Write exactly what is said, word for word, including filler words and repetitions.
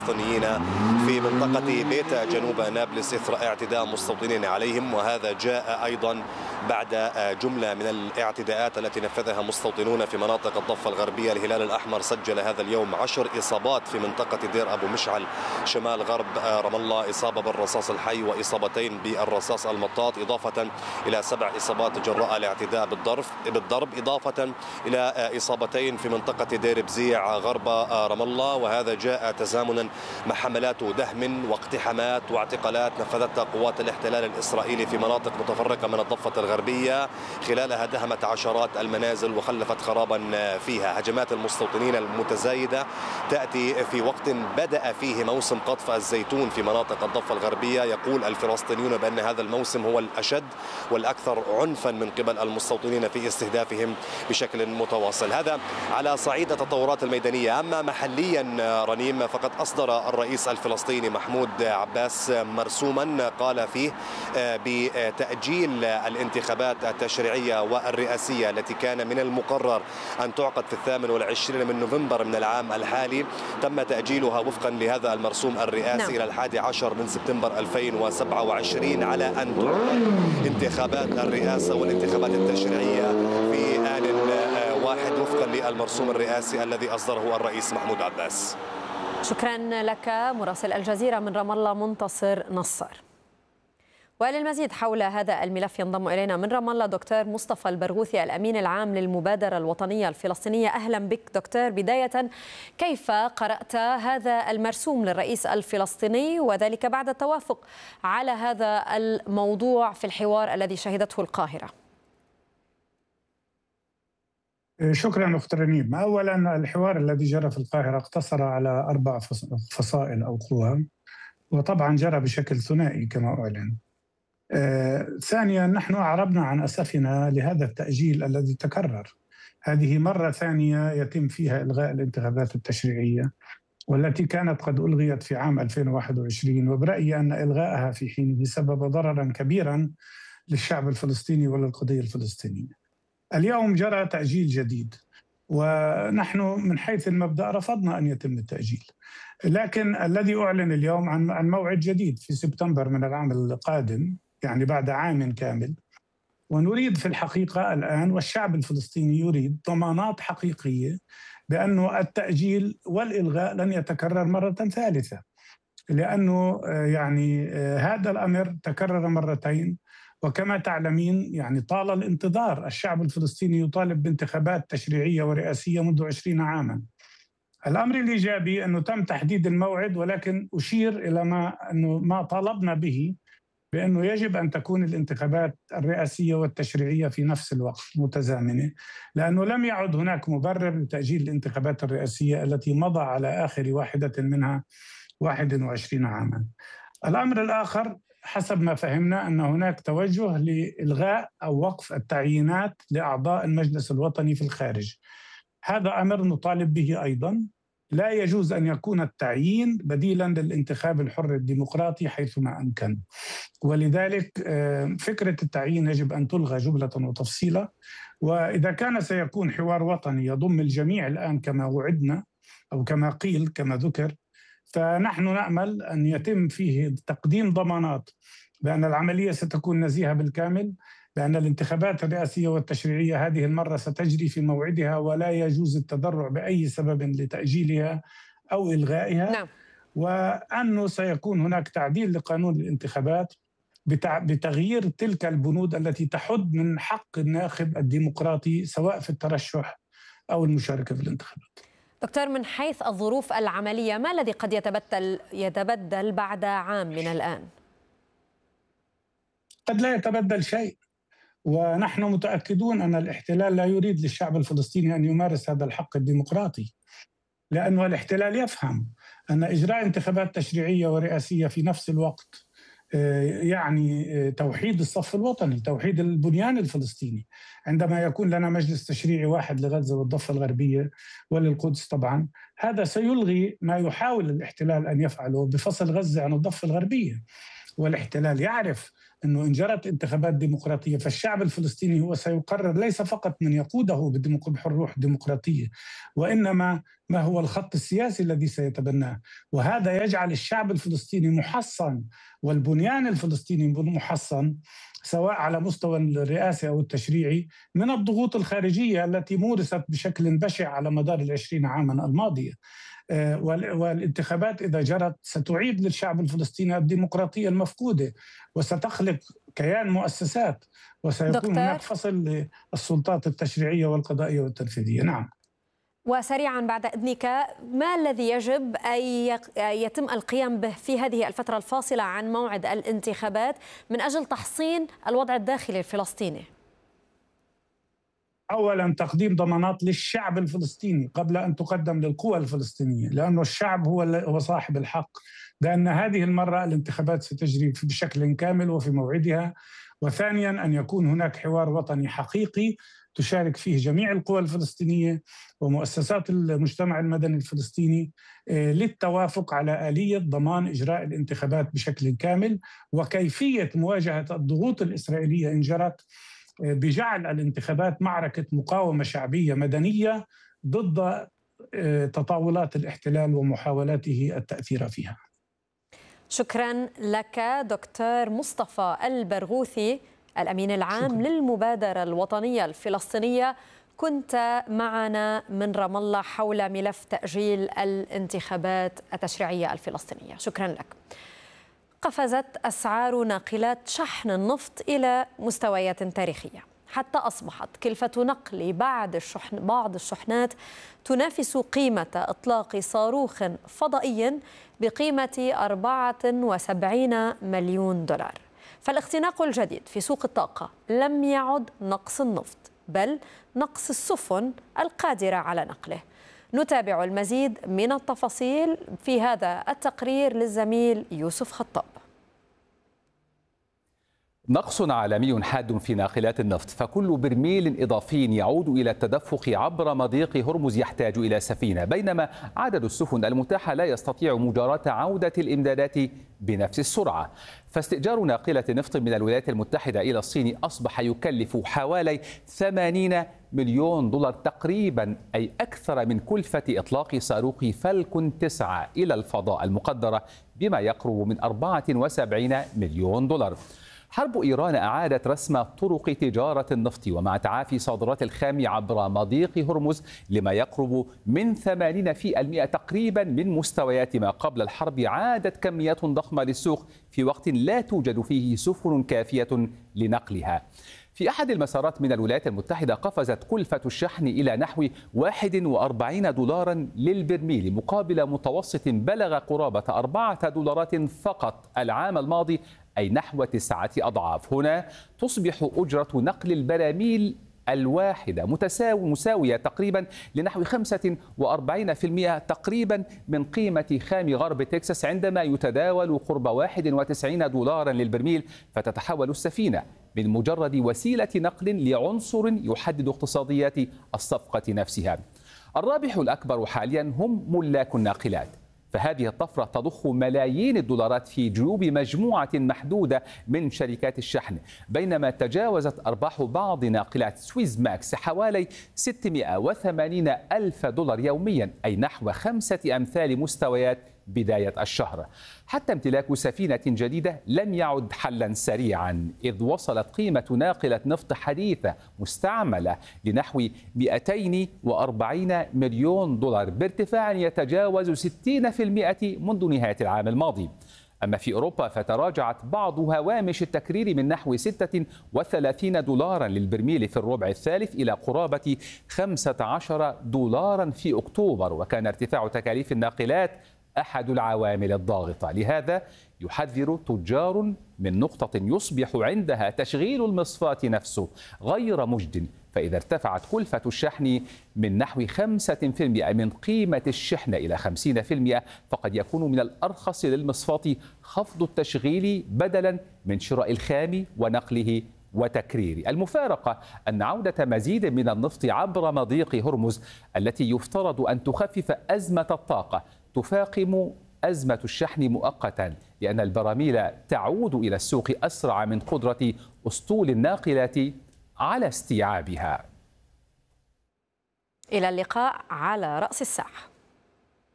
الفلسطينيين في منطقة بيتا جنوب نابلس إثر اعتداء مستوطنين عليهم، وهذا جاء أيضا بعد جملة من الاعتداءات التي نفذها مستوطنون في مناطق الضفة الغربية. الهلال الأحمر سجل هذا اليوم عشر إصابات في منطقة دير أبو مشعل شمال غرب رام الله، إصابة بالرصاص الحي وإصابتين بالرصاص المطاط، إضافة إلى سبع إصابات جراء الاعتداء بالضرب بالضرب إضافة إلى إصابتين في منطقة دير بزيع غرب رام الله. وهذا جاء تزامنا مع حملات دهم واقتحامات واعتقالات نفذتها قوات الاحتلال الإسرائيلي في مناطق متفرقة من الضفة الغربية، خلالها دهمت عشرات المنازل وخلفت خرابا فيها. هجمات المستوطنين المتزايدة تأتي في وقت بدأ فيه موسم قطف الزيتون في مناطق الضفة الغربية. يقول الفلسطينيون بأن هذا الموسم هو الأشد والأكثر عنفا من قبل المستوطنين في استهدافهم بشكل متواصل. هذا على صعيد التطورات الميدانية. أما محليا رنيم، فقد أصدر الرئيس الفلسطيني محمود عباس مرسوما قال فيه بتأجيل الانتخابات التشريعية والرئاسية التي كان من المقرر أن تعقد في الثامن والعشرين من نوفمبر من العام الحالي، تم تأجيلها وفقا لهذا المرسوم الرئاسي نعم. إلى الحادي عشر من سبتمبر ألفين وسبعة وعشرين على أن تعقد انتخابات الرئاسة والانتخابات التشريعية في آن واحد وفقا للمرسوم الرئاسي الذي أصدره الرئيس محمود عباس. شكرا لك مراسل الجزيرة من رام الله منتصر نصار. وللمزيد حول هذا الملف ينضم إلينا من رام الله دكتور مصطفى البرغوثي الأمين العام للمبادرة الوطنية الفلسطينية. أهلا بك دكتور. بداية، كيف قرأت هذا المرسوم للرئيس الفلسطيني وذلك بعد التوافق على هذا الموضوع في الحوار الذي شهدته القاهرة؟ شكرا أخت رنيم. أولا، الحوار الذي جرى في القاهرة اقتصر على أربع فصائل أو قوى، وطبعا جرى بشكل ثنائي كما أعلن. آه، ثانيا، نحن أعربنا عن أسفنا لهذا التأجيل الذي تكرر. هذه مرة ثانية يتم فيها إلغاء الانتخابات التشريعية، والتي كانت قد ألغيت في عام ألفين وواحد وعشرين، وبرأيي أن إلغائها في حينه سبب ضررا كبيرا للشعب الفلسطيني وللقضية الفلسطينية. اليوم جرى تأجيل جديد، ونحن من حيث المبدأ رفضنا أن يتم التأجيل، لكن الذي أعلن اليوم عن موعد جديد في سبتمبر من العام القادم، يعني بعد عام كامل. ونريد في الحقيقة الآن، والشعب الفلسطيني يريد ضمانات حقيقية بأن التأجيل والإلغاء لن يتكرر مرة ثالثة، لأنه يعني هذا الأمر تكرر مرتين، وكما تعلمين يعني طال الانتظار. الشعب الفلسطيني يطالب بانتخابات تشريعية ورئاسية منذ عشرين عاما. الأمر الإيجابي أنه تم تحديد الموعد، ولكن أشير إلى ما أنه ما طالبنا به، بأنه يجب أن تكون الانتخابات الرئاسية والتشريعية في نفس الوقت متزامنة، لأنه لم يعد هناك مبرر لتأجيل الانتخابات الرئاسية التي مضى على آخر واحدة منها واحد وعشرين عاما. الأمر الآخر حسب ما فهمنا أن هناك توجه لإلغاء أو وقف التعيينات لأعضاء المجلس الوطني في الخارج. هذا أمر نطالب به أيضا. لا يجوز أن يكون التعيين بديلا للانتخاب الحر الديمقراطي حيثما أمكن، ولذلك فكرة التعيين يجب أن تلغى جملة وتفصيلا. وإذا كان سيكون حوار وطني يضم الجميع الآن كما وعدنا أو كما قيل كما ذكر، فنحن نأمل أن يتم فيه تقديم ضمانات بأن العملية ستكون نزيهة بالكامل، بأن الانتخابات الرئاسية والتشريعية هذه المرة ستجري في موعدها، ولا يجوز التذرع بأي سبب لتأجيلها أو إلغائها. نعم. وأنه سيكون هناك تعديل لقانون الانتخابات بتغيير تلك البنود التي تحد من حق الناخب الديمقراطي سواء في الترشح أو المشاركة في الانتخابات. دكتور، من حيث الظروف العملية، ما الذي قد يتبدل يتبدل بعد عام من الآن؟ قد لا يتبدل شيء، ونحن متأكدون أن الاحتلال لا يريد للشعب الفلسطيني أن يمارس هذا الحق الديمقراطي، لأن الاحتلال يفهم أن إجراء انتخابات تشريعية ورئاسية في نفس الوقت يعني توحيد الصف الوطني، توحيد البنيان الفلسطيني. عندما يكون لنا مجلس تشريعي واحد لغزة والضفة الغربية وللقدس، طبعا هذا سيلغي ما يحاول الاحتلال أن يفعله بفصل غزة عن الضفة الغربية. والاحتلال يعرف أنه إن جرت انتخابات ديمقراطية فالشعب الفلسطيني هو سيقرر ليس فقط من يقوده بروح ديمقراطية، وإنما ما هو الخط السياسي الذي سيتبناه. وهذا يجعل الشعب الفلسطيني محصن والبنيان الفلسطيني محصن سواء على مستوى الرئاسي أو التشريعي من الضغوط الخارجية التي مورست بشكل بشع على مدار العشرين عاما الماضية. والانتخابات إذا جرت ستعيد للشعب الفلسطيني الديمقراطية المفقودة، وستخلق كيان مؤسسات، وسيكون دكتور. هناك فصل للسلطات التشريعية والقضائية والتنفيذية. نعم. وسريعا بعد إذنك، ما الذي يجب أن يتم القيام به في هذه الفترة الفاصلة عن موعد الانتخابات من أجل تحصين الوضع الداخلي الفلسطيني؟ أولا تقديم ضمانات للشعب الفلسطيني قبل أن تقدم للقوى الفلسطينية، لأنه الشعب هو هو صاحب الحق، لأن هذه المرة الانتخابات ستجري بشكل كامل وفي موعدها. وثانيا أن يكون هناك حوار وطني حقيقي تشارك فيه جميع القوى الفلسطينية ومؤسسات المجتمع المدني الفلسطيني للتوافق على آلية ضمان إجراء الانتخابات بشكل كامل، وكيفية مواجهة الضغوط الإسرائيلية إن جرت بجعل الانتخابات معركة مقاومة شعبية مدنية ضد تطاولات الاحتلال ومحاولاته التأثير فيها. شكرا لك دكتور مصطفى البرغوثي، الأمين العام شكرا. للمبادرة الوطنية الفلسطينية، كنت معنا من رام الله حول ملف تأجيل الانتخابات التشريعية الفلسطينية. شكرا لك. قفزت أسعار ناقلات شحن النفط إلى مستويات تاريخية، حتى أصبحت كلفة نقل بعض الشحن بعض الشحنات تنافس قيمة إطلاق صاروخ فضائي بقيمة أربعة وسبعين مليون دولار. فالاختناق الجديد في سوق الطاقة لم يعد نقص النفط، بل نقص السفن القادرة على نقله. نتابع المزيد من التفاصيل في هذا التقرير للزميل يوسف خطاب. نقص عالمي حاد في ناقلات النفط، فكل برميل إضافي يعود إلى التدفق عبر مضيق هرمز يحتاج إلى سفينة، بينما عدد السفن المتاحة لا يستطيع مجاراة عودة الإمدادات بنفس السرعة. فاستئجار ناقلة نفط من الولايات المتحدة إلى الصين أصبح يكلف حوالي ثمانين مليون دولار تقريبا، أي أكثر من كلفة إطلاق صاروخ فالكون تسعة إلى الفضاء المقدرة بما يقرب من أربعة وسبعين مليون دولار. حرب إيران أعادت رسم طرق تجارة النفط، ومع تعافي صادرات الخام عبر مضيق هرمز لما يقرب من ثمانين بالمئة تقريبا من مستويات ما قبل الحرب، عادت كميات ضخمة للسوق في وقت لا توجد فيه سفن كافية لنقلها. في أحد المسارات من الولايات المتحدة قفزت كلفة الشحن إلى نحو واحد وأربعين دولارا للبرميل، مقابل متوسط بلغ قرابة أربعة دولارات فقط العام الماضي، أي نحو تسعة أضعاف. هنا تصبح أجرة نقل البراميل الواحدة متساوي مساوية تقريبا لنحو خمسة وأربعين بالمئة تقريبا من قيمة خام غرب تكساس، عندما يتداول قرب واحد وتسعين دولارا للبرميل. فتتحول السفينة من مجرد وسيلة نقل لعنصر يحدد اقتصاديات الصفقة نفسها. الرابح الأكبر حاليا هم ملاك الناقلات، فهذه الطفرة تضخ ملايين الدولارات في جيوب مجموعة محدودة من شركات الشحن، بينما تجاوزت أرباح بعض ناقلات سويز ماكس حوالي ستمئة وثمانين ألف دولار يوميا، أي نحو خمسة أمثال مستويات بداية الشهر. حتى امتلاك سفينة جديدة لم يعد حلا سريعا، إذ وصلت قيمة ناقلة نفط حديثة مستعملة لنحو مئتين وأربعين مليون دولار، بارتفاع يتجاوز ستين بالمئة منذ نهاية العام الماضي. أما في أوروبا فتراجعت بعض هوامش التكرير من نحو ستة وثلاثين دولارا للبرميل في الربع الثالث إلى قرابة خمسة عشر دولارا في أكتوبر، وكان ارتفاع تكاليف الناقلات أحد العوامل الضاغطة. لهذا يحذر تجار من نقطة يصبح عندها تشغيل المصفاة نفسه غير مجد، فإذا ارتفعت كلفة الشحن من نحو خمسة بالمئة من قيمة الشحنة إلى خمسين بالمئة فقد يكون من الأرخص للمصفاة خفض التشغيل بدلا من شراء الخام ونقله وتكرير. المفارقة أن عودة مزيد من النفط عبر مضيق هرمز التي يفترض أن تخفف أزمة الطاقة تفاقم أزمة الشحن مؤقتا، لأن البراميل تعود إلى السوق أسرع من قدرة أسطول الناقلات على استيعابها. إلى اللقاء على رأس الساحة.